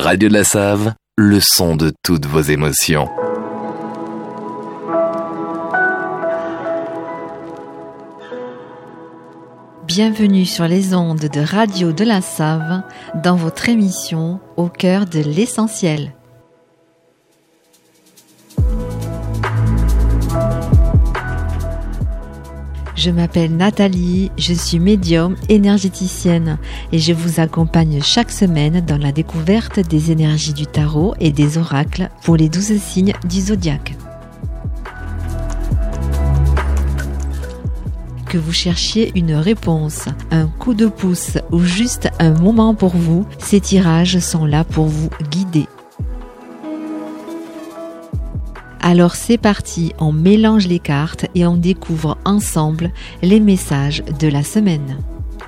Radio de la Save, le son de toutes vos émotions. Bienvenue sur les ondes de Radio de la Save dans votre émission Au cœur de l'essentiel. Je m'appelle Nathalie, je suis médium énergéticienne et je vous accompagne chaque semaine dans la découverte des énergies du tarot et des oracles pour les 12 signes du zodiaque. Que vous cherchiez une réponse, un coup de pouce ou juste un moment pour vous, ces tirages sont là pour vous guider. Alors c'est parti, on mélange les cartes et on découvre ensemble les messages de la semaine.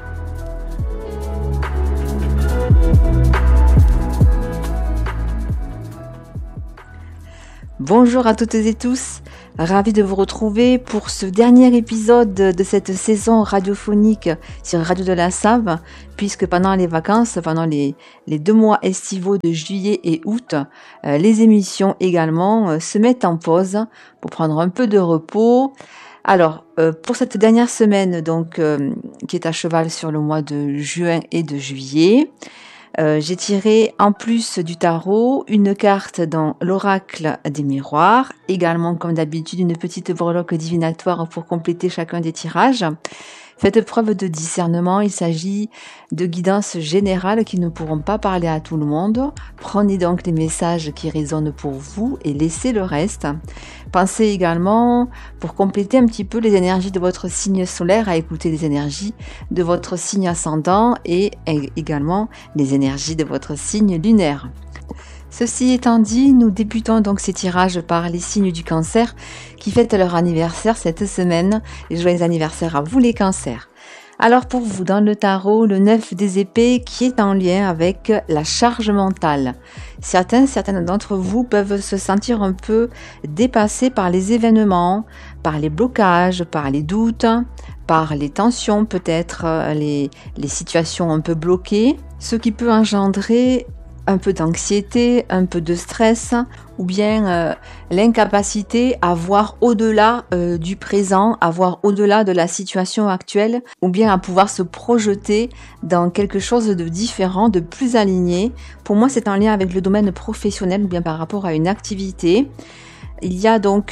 Bonjour à toutes et tous, ravi de vous retrouver pour ce dernier épisode de cette saison radiophonique sur Radio de la Save, puisque pendant les vacances, pendant les 2 mois estivaux de juillet et août, les émissions également se mettent en pause pour prendre un peu de repos. Alors, pour cette dernière semaine, donc, qui est à cheval sur le mois de juin et de juillet, j'ai tiré en plus du tarot une carte dans l'oracle des miroirs, également comme d'habitude une petite breloque divinatoire pour compléter chacun des tirages. Faites preuve de discernement, il s'agit de guidances générales qui ne pourront pas parler à tout le monde. Prenez donc les messages qui résonnent pour vous et laissez le reste. Pensez également, pour compléter un petit peu les énergies de votre signe solaire, à écouter les énergies de votre signe ascendant et également les énergies de votre signe lunaire. Ceci étant dit, nous débutons donc ces tirages par les signes du Cancer qui fêtent leur anniversaire cette semaine. Et joyeux anniversaire à vous les cancers. Alors pour vous, dans le tarot, le 9 des épées qui est en lien avec la charge mentale. Certaines d'entre vous peuvent se sentir un peu dépassés par les événements, par les blocages, par les doutes, par les tensions peut-être, les situations un peu bloquées, ce qui peut engendrer un peu d'anxiété, un peu de stress, ou bien l'incapacité à voir au-delà du présent, à voir au-delà de la situation actuelle, ou bien à pouvoir se projeter dans quelque chose de différent, de plus aligné. Pour moi, c'est en lien avec le domaine professionnel, ou bien par rapport à une activité. Il y a donc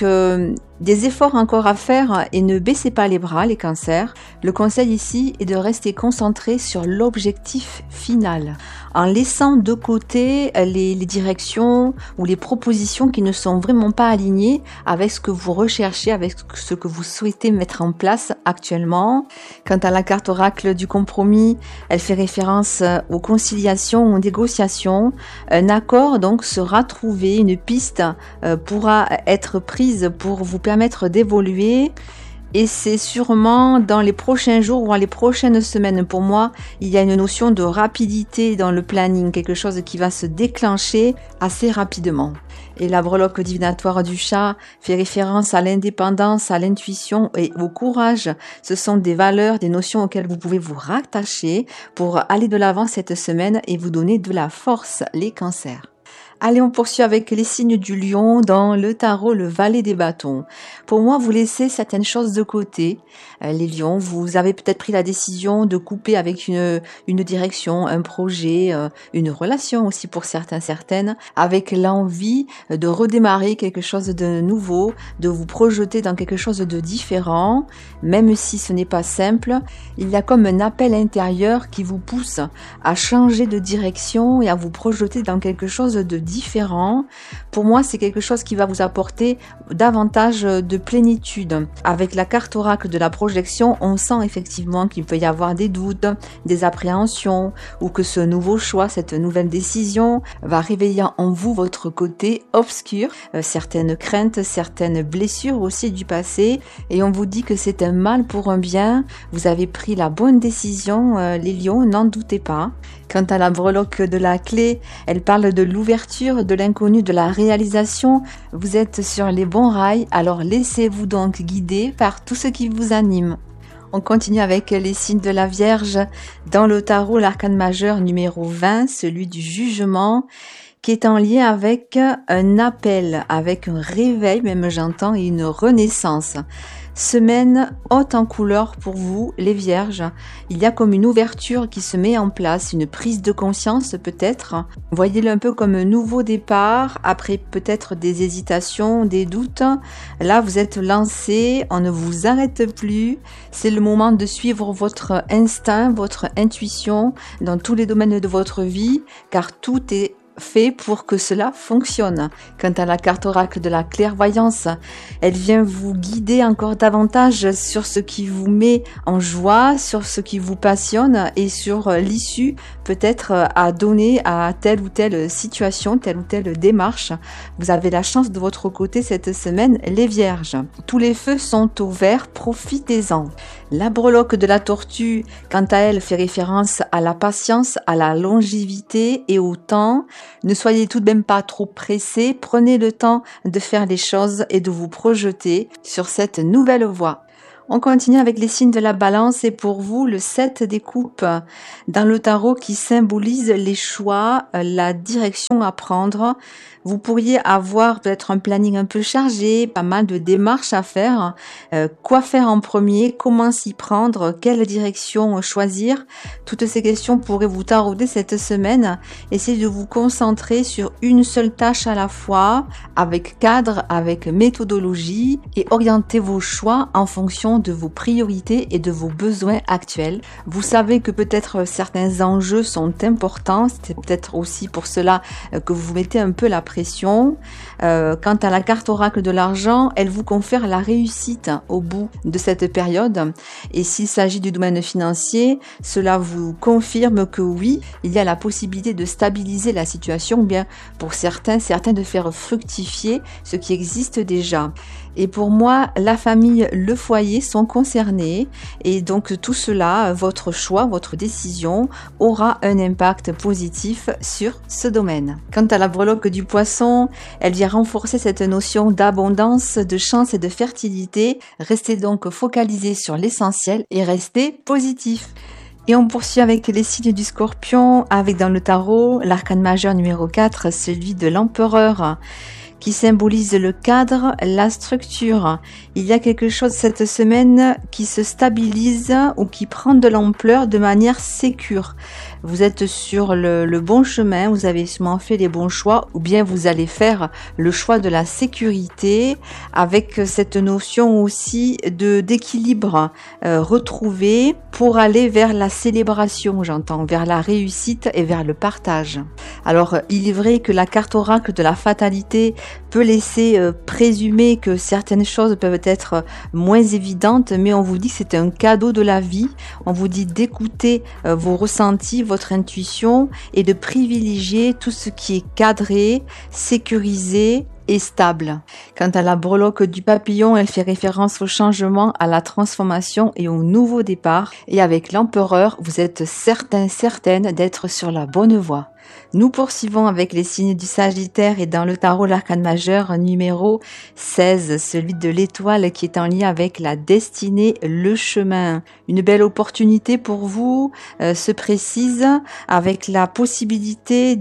des efforts encore à faire et ne baissez pas les bras, les cancers. Le conseil ici est de rester concentré sur l'objectif final, en laissant de côté les directions ou les propositions qui ne sont vraiment pas alignées avec ce que vous recherchez, avec ce que vous souhaitez mettre en place actuellement. Quant à la carte oracle du compromis, elle fait référence aux conciliations, aux négociations. Un accord donc sera trouvé, une piste pourra être prise pour vous permettre d'évoluer. Et c'est sûrement dans les prochains jours ou dans les prochaines semaines. Pour moi, il y a une notion de rapidité dans le planning, quelque chose qui va se déclencher assez rapidement. Et la breloque divinatoire du chat fait référence à l'indépendance, à l'intuition et au courage. Ce sont des valeurs, des notions auxquelles vous pouvez vous rattacher pour aller de l'avant cette semaine et vous donner de la force, les cancers. Allez, on poursuit avec les signes du lion dans le tarot, le valet des bâtons. Pour moi, vous laissez certaines choses de côté. Les lions, vous avez peut-être pris la décision de couper avec une direction, un projet, une relation aussi pour certaines, avec l'envie de redémarrer quelque chose de nouveau, de vous projeter dans quelque chose de différent, même si ce n'est pas simple. Il y a comme un appel intérieur qui vous pousse à changer de direction et à vous projeter dans quelque chose de différent. Pour moi, c'est quelque chose qui va vous apporter davantage de plénitude. Avec la carte oracle de la projection, on sent effectivement qu'il peut y avoir des doutes, des appréhensions, ou que ce nouveau choix, cette nouvelle décision va réveiller en vous votre côté obscur, certaines craintes, certaines blessures aussi du passé, et on vous dit que c'est un mal pour un bien. Vous avez pris la bonne décision, les lions, n'en doutez pas. Quant à la breloque de la clé, elle parle de l'ouverture, de l'inconnu, de la réalisation. Vous êtes sur les bons rails, alors laissez-vous donc guider par tout ce qui vous anime. On continue avec les signes de la Vierge. Dans le tarot, l'arcane majeur numéro 20, celui du jugement, qui est en lien avec un appel, avec un réveil, même j'entends, et une renaissance. Semaine haute en couleur pour vous, les Vierges. Il y a comme une ouverture qui se met en place, une prise de conscience peut-être. Voyez-le un peu comme un nouveau départ, après peut-être des hésitations, des doutes. Là, vous êtes lancé, on ne vous arrête plus. C'est le moment de suivre votre instinct, votre intuition dans tous les domaines de votre vie, car tout est fait pour que cela fonctionne. Quant à la carte oracle de la clairvoyance, elle vient vous guider encore davantage sur ce qui vous met en joie, sur ce qui vous passionne et sur l'issue peut-être à donner à telle ou telle situation, telle ou telle démarche. Vous avez la chance de votre côté cette semaine, les Vierges. Tous les feux sont au vert, profitez-en. La breloque de la tortue, quant à elle, fait référence à la patience, à la longévité et au temps. Ne soyez tout de même pas trop pressés, prenez le temps de faire les choses et de vous projeter sur cette nouvelle voie. On continue avec les signes de la balance et pour vous, le 7 des coupes dans le tarot qui symbolise les choix, la direction à prendre. Vous pourriez avoir peut-être un planning un peu chargé, pas mal de démarches à faire. Quoi faire en premier? Comment s'y prendre? Quelle direction choisir? Toutes ces questions pourraient vous tarauder cette semaine. Essayez de vous concentrer sur une seule tâche à la fois, avec cadre, avec méthodologie et orientez vos choix en fonction de vos priorités et de vos besoins actuels. Vous savez que peut-être certains enjeux sont importants. C'est peut-être aussi pour cela que vous mettez un peu la pression. Quant à la carte oracle de l'argent, elle vous confère la réussite au bout de cette période. Et s'il s'agit du domaine financier, cela vous confirme que oui, il y a la possibilité de stabiliser la situation, ou bien pour certains de faire fructifier ce qui existe déjà. Et pour moi, la famille, le foyer sont concernés et donc tout cela, votre choix, votre décision aura un impact positif sur ce domaine. Quant à la breloque du poisson, elle vient renforcer cette notion d'abondance, de chance et de fertilité. Restez donc focalisés sur l'essentiel et restez positifs. Et on poursuit avec les signes du Scorpion, avec dans le tarot l'arcane majeur numéro 4, celui de l'empereur, qui symbolise le cadre, la structure. Il y a quelque chose cette semaine qui se stabilise ou qui prend de l'ampleur de manière sécure. Vous êtes sur le bon chemin, vous avez sûrement fait les bons choix ou bien vous allez faire le choix de la sécurité avec cette notion aussi d'équilibre retrouvé pour aller vers la célébration, j'entends, vers la réussite et vers le partage. Alors, il est vrai que la carte oracle de la fatalité peut laisser présumer que certaines choses peuvent être moins évidentes, mais on vous dit que c'est un cadeau de la vie. On vous dit d'écouter vos ressentis, votre intuition et de privilégier tout ce qui est cadré, sécurisé et stable. Quant à la breloque du papillon, elle fait référence au changement, à la transformation et au nouveau départ. Et avec l'empereur, vous êtes certaine d'être sur la bonne voie. Nous poursuivons avec les signes du Sagittaire et dans le tarot l'arcane majeur numéro 16, celui de l'étoile qui est en lien avec la destinée, le chemin. Une belle opportunité pour vous se précise avec la possibilité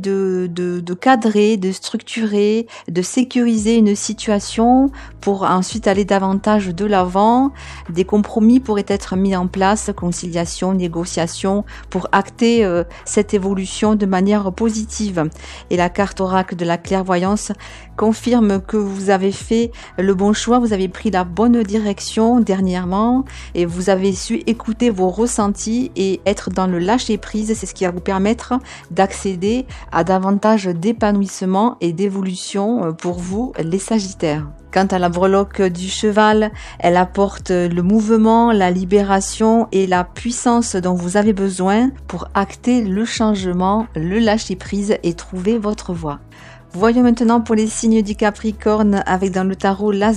de cadrer, de structurer, de sécuriser une situation pour ensuite aller davantage de l'avant. Des compromis pourraient être mis en place, conciliation, négociation, pour acter cette évolution de manière positive. Et la carte oracle de la clairvoyance confirme que vous avez fait le bon choix, vous avez pris la bonne direction dernièrement et vous avez su écouter vos ressentis et être dans le lâcher prise. C'est ce qui va vous permettre d'accéder à davantage d'épanouissement et d'évolution pour vous, les Sagittaires. Quant à la breloque du cheval, elle apporte le mouvement, la libération et la puissance dont vous avez besoin pour acter le changement, le lâcher prise et trouver votre voie. Voyons maintenant pour les signes du Capricorne avec dans le tarot l'As des coupes.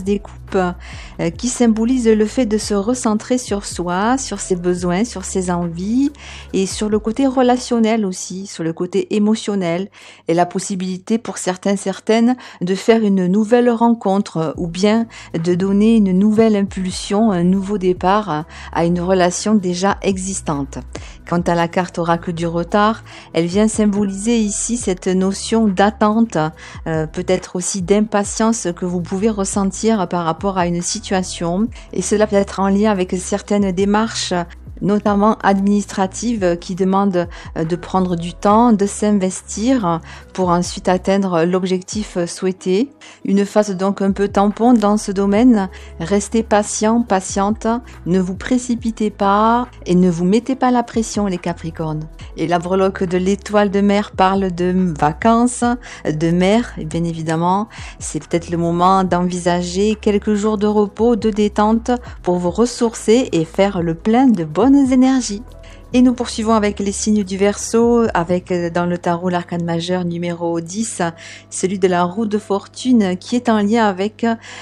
coupe qui symbolise le fait de se recentrer sur soi, sur ses besoins, sur ses envies et sur le côté relationnel aussi, sur le côté émotionnel et la possibilité pour certaines de faire une nouvelle rencontre ou bien de donner une nouvelle impulsion, un nouveau départ à une relation déjà existante. Quant à la carte oracle du retard, elle vient symboliser ici cette notion d'attente, peut-être aussi d'impatience que vous pouvez ressentir par rapport à une situation. Et cela peut être en lien avec certaines démarches, notamment administratives, qui demandent de prendre du temps, de s'investir pour ensuite atteindre l'objectif souhaité. Une phase donc un peu tampon dans ce domaine. Restez patient, patiente, ne vous précipitez pas et ne vous mettez pas la pression les Capricornes. Et la breloque de l'étoile de mer parle de vacances, de mer, et bien évidemment, c'est peut-être le moment d'envisager quelques jours de repos, de détente pour vous ressourcer et faire le plein de bonnes énergies. Et nous poursuivons avec les signes du Verseau, avec dans le tarot l'arcane majeur numéro 10, celui de la roue de fortune qui est en lien avec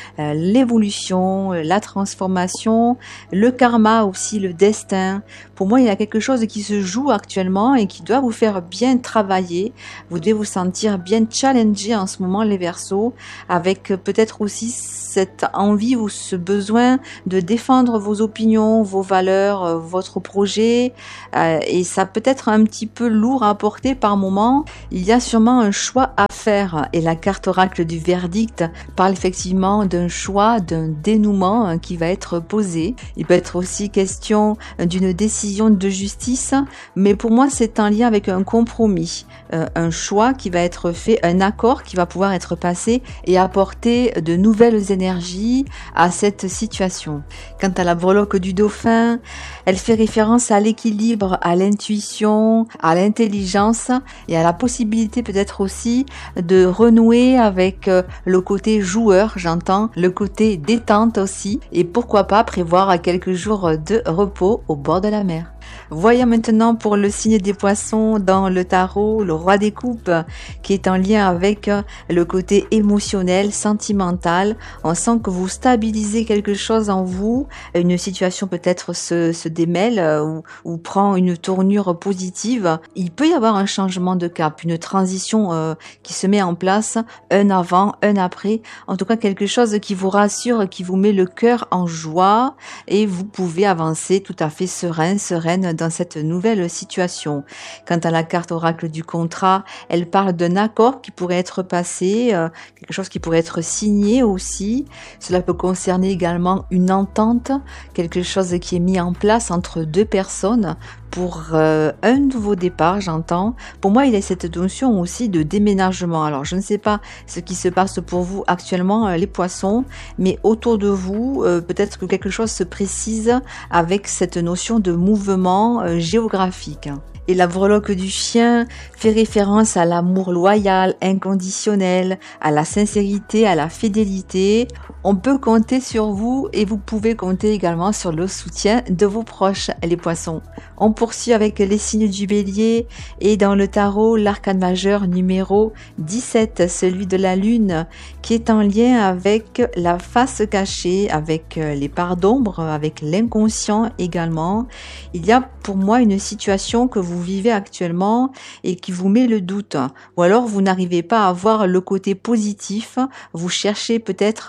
l'évolution, la transformation, le karma aussi, le destin. Pour moi, il y a quelque chose qui se joue actuellement et qui doit vous faire bien travailler. Vous devez vous sentir bien challengé en ce moment les Verseaux, avec peut-être aussi cette envie ou ce besoin de défendre vos opinions, vos valeurs, votre projet. Et ça peut être un petit peu lourd à porter par moment. Il y a sûrement un choix à faire et la carte oracle du verdict parle effectivement d'un choix, d'un dénouement qui va être posé. Il peut être aussi question d'une décision de justice, mais pour moi c'est en lien avec un compromis, un choix qui va être fait, un accord qui va pouvoir être passé et apporter de nouvelles énergies à cette situation. Quant à la breloque du dauphin, elle fait référence à l'équilibre, à l'intuition, à l'intelligence et à la possibilité peut-être aussi de renouer avec le côté joueur, j'entends, le côté détente aussi et pourquoi pas prévoir quelques jours de repos au bord de la mer. Voyons maintenant pour le signe des poissons dans le tarot, le roi des coupes qui est en lien avec le côté émotionnel, sentimental. On sent que vous stabilisez quelque chose en vous, une situation peut-être se démêle ou prend une tournure positive. Il peut y avoir un changement de cap, une transition qui se met en place, un avant, un après. En tout cas quelque chose qui vous rassure, qui vous met le cœur en joie et vous pouvez avancer tout à fait sereine dans cette nouvelle situation. Quant à la carte oracle du contrat, elle parle d'un accord qui pourrait être passé, quelque chose qui pourrait être signé aussi. Cela peut concerner également une entente, quelque chose qui est mis en place entre deux personnes pour un nouveau départ, j'entends. Pour moi, il y a cette notion aussi de déménagement. Alors, je ne sais pas ce qui se passe pour vous actuellement, les poissons, mais autour de vous, peut-être que quelque chose se précise avec cette notion de mouvement géographique. Et la breloque du chien fait référence à l'amour loyal, inconditionnel, à la sincérité, à la fidélité. On peut compter sur vous et vous pouvez compter également sur le soutien de vos proches, les poissons. On poursuit avec les signes du bélier et dans le tarot, l'arcane majeur numéro 17, celui de la lune, qui est en lien avec la face cachée, avec les parts d'ombre, avec l'inconscient également. Il y a pour moi une situation que vous vivez actuellement et qui vous met le doute, ou alors vous n'arrivez pas à voir le côté positif, vous cherchez peut-être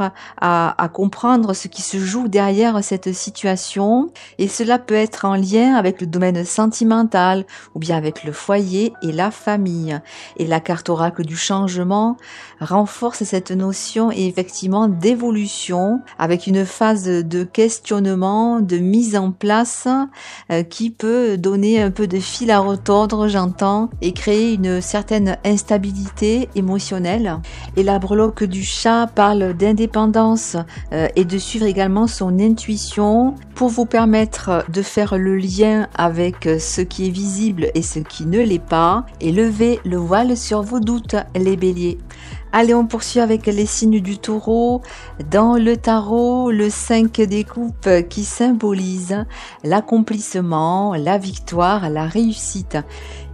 à comprendre ce qui se joue derrière cette situation et cela peut être en lien avec le domaine sentimental ou bien avec le foyer et la famille. Et la carte oracle du changement renforce cette notion et effectivement d'évolution avec une phase de questionnement, de mise en place qui peut donner un peu de fil à retordre, j'entends, et créer une certaine instabilité émotionnelle. Et la breloque du chat parle d'indépendance et de suivre également son intuition pour vous permettre de faire le lien avec ce qui est visible et ce qui ne l'est pas et lever le voile sur vos doutes, les béliers. Allez, on poursuit avec les signes du taureau. Dans le tarot, le 5 des coupes qui symbolise l'accomplissement, la victoire, la réussite.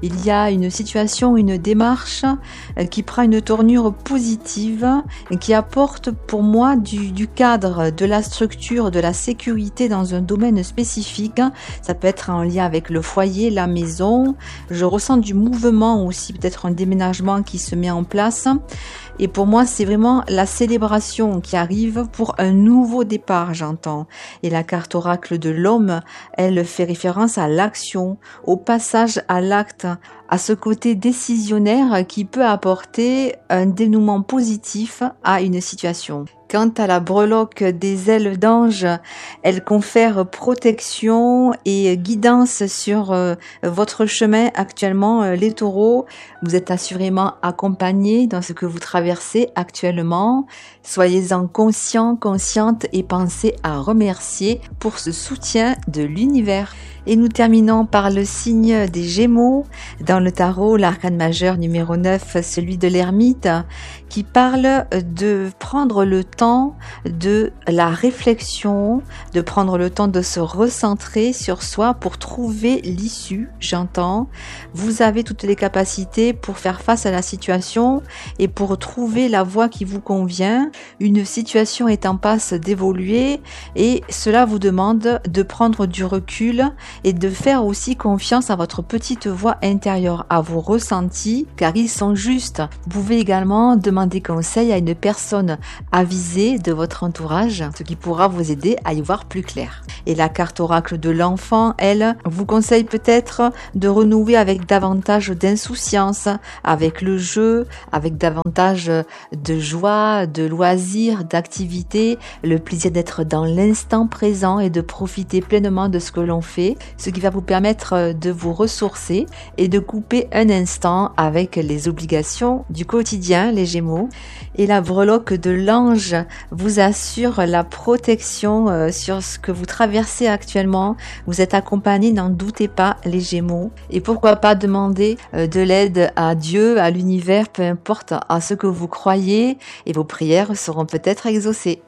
Il y a une situation, une démarche qui prend une tournure positive et qui apporte pour moi du cadre, de la structure, de la sécurité dans un domaine spécifique. Ça peut être en lien avec le foyer, la maison. Je ressens du mouvement aussi, peut-être un déménagement qui se met en place. Et pour moi, c'est vraiment la célébration qui arrive pour un nouveau départ, j'entends. Et la carte oracle de l'homme, elle fait référence à l'action, au passage à l'acte, à ce côté décisionnaire qui peut apporter un dénouement positif à une situation. Quant à la breloque des ailes d'ange, elle confère protection et guidance sur votre chemin actuellement, les taureaux. Vous êtes assurément accompagnés dans ce que vous traversez actuellement. Soyez-en conscients, conscientes et pensez à remercier pour ce soutien de l'univers. Et nous terminons par le signe des Gémeaux. Dans le tarot, l'arcane majeur numéro 9, celui de l'ermite, qui parle de prendre le temps de la réflexion, de prendre le temps de se recentrer sur soi pour trouver l'issue, j'entends. Vous avez toutes les capacités pour faire face à la situation et pour trouver la voie qui vous convient. Une situation est en passe d'évoluer et cela vous demande de prendre du recul et de faire aussi confiance à votre petite voix intérieure, à vos ressentis, car ils sont justes. Vous pouvez également demander conseil à une personne avisée de votre entourage, ce qui pourra vous aider à y voir plus clair. Et la carte oracle de l'enfant, elle, vous conseille peut-être de renouer avec davantage d'insouciance, avec le jeu, avec davantage de joie, de loisirs, d'activités, le plaisir d'être dans l'instant présent et de profiter pleinement de ce que l'on fait, ce qui va vous permettre de vous ressourcer et de couper un instant avec les obligations du quotidien, les Gémeaux. Et la breloque de l'ange vous assure la protection sur ce que vous traversez actuellement. Vous êtes accompagné, n'en doutez pas, les Gémeaux. Et pourquoi pas demander de l'aide à Dieu, à l'univers, peu importe à ce que vous croyez, et vos prières seront peut-être exaucées.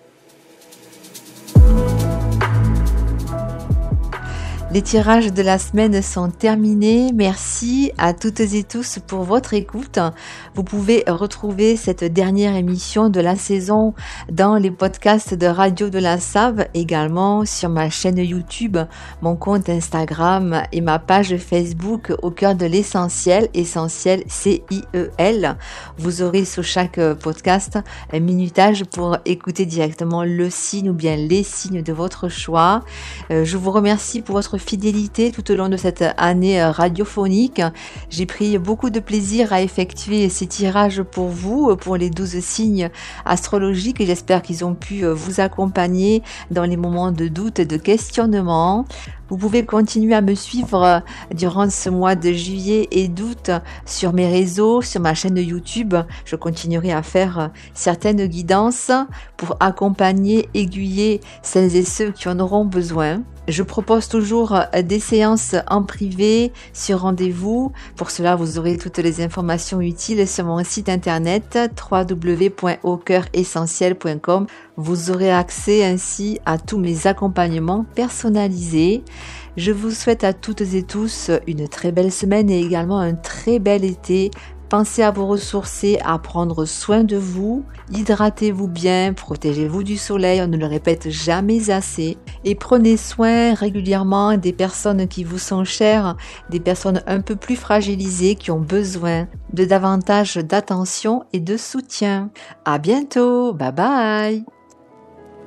Les tirages de la semaine sont terminés. Merci à toutes et tous pour votre écoute. Vous pouvez retrouver cette dernière émission de la saison dans les podcasts de Radio de la Save, également sur ma chaîne YouTube, mon compte Instagram et ma page Facebook Au cœur de l'essentiel, essentiel CIEL. Vous aurez sous chaque podcast un minutage pour écouter directement le signe ou bien les signes de votre choix. Je vous remercie pour votre fidélité tout au long de cette année radiophonique. J'ai pris beaucoup de plaisir à effectuer ces tirages pour vous, pour les 12 signes astrologiques, et j'espère qu'ils ont pu vous accompagner dans les moments de doute et de questionnement. Vous pouvez continuer à me suivre durant ce mois de juillet et d'août sur mes réseaux, sur ma chaîne YouTube. Je continuerai à faire certaines guidances pour accompagner, aiguiller celles et ceux qui en auront besoin. Je propose toujours des séances en privé sur rendez-vous. Pour cela, vous aurez toutes les informations utiles sur mon site internet www.aucoeuressentiel.com. Vous aurez accès ainsi à tous mes accompagnements personnalisés. Je vous souhaite à toutes et tous une très belle semaine et également un très bel été. Pensez à vous ressourcer, à prendre soin de vous, hydratez-vous bien, protégez-vous du soleil, on ne le répète jamais assez, et prenez soin régulièrement des personnes qui vous sont chères, des personnes un peu plus fragilisées qui ont besoin de davantage d'attention et de soutien. À bientôt, bye bye!